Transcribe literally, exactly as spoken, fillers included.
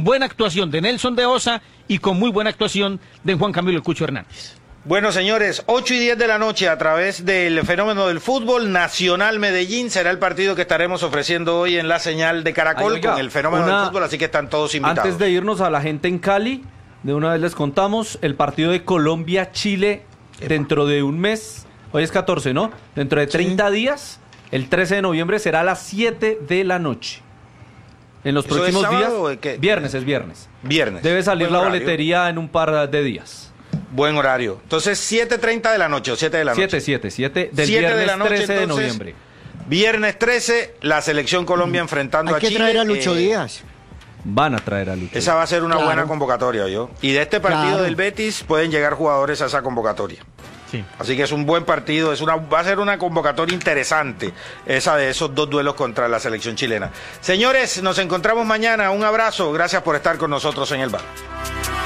buena actuación de Nelson de Osa y con muy buena actuación de Juan Camilo El Cucho Hernández. Bueno, señores, ocho y diez de la noche a través del fenómeno del fútbol, Nacional Medellín será el partido que estaremos ofreciendo hoy en la señal de Caracol. Ay, oiga, con el fenómeno una... del fútbol, así que están todos invitados. Antes de irnos a la gente en Cali, de una vez les contamos el partido de Colombia-Chile dentro de un mes, hoy es catorce, ¿no? Dentro de treinta sí. días, el trece de noviembre será a las siete de la noche. En los próximos es días, o qué? viernes es viernes. Viernes. Debe salir Buen la horario. boletería en un par de días. Buen horario. Entonces, siete treinta de la noche o siete de la noche. siete, siete, siete del siete viernes de la noche, trece de entonces, noviembre. Viernes trece, la selección Colombia enfrentando Hay a Chile. que traer a Lucho eh, Díaz. Van a traer a Lucho. Esa va a ser una Claro. buena convocatoria, yo. Y de este partido Claro. del Betis pueden llegar jugadores a esa convocatoria. Sí. Así que es un buen partido, es una, va a ser una convocatoria interesante, esa de esos dos duelos contra la selección chilena. Señores, nos encontramos mañana, un abrazo, gracias por estar con nosotros en el bar.